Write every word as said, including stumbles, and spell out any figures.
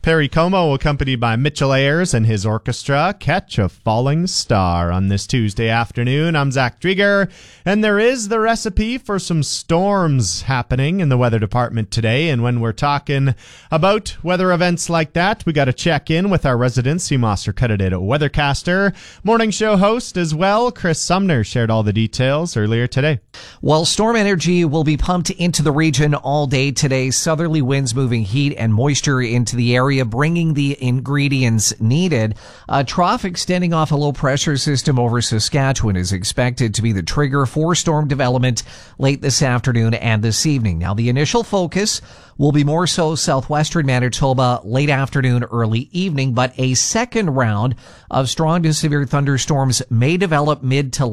Perry Como, accompanied by Mitchell Ayers and his orchestra, Catch a Falling Star on this Tuesday afternoon. I'm Zach Drieger, and there is the recipe for some storms happening in the weather department today. And when we're talking about weather events like that, we got to check in with our resident C M O S accredited weathercaster, morning show host as well. Chris Sumner shared all the details earlier today. Well, storm energy will be pumped into the region all day today. Southerly winds moving heat and moisture into the area, bringing the ingredients needed. A trough extending off a low pressure system over Saskatchewan is expected to be the trigger for storm development late this afternoon and this evening. Now, the initial focus will be more so southwestern Manitoba late afternoon, early evening, but a second round of strong to severe thunderstorms may develop mid to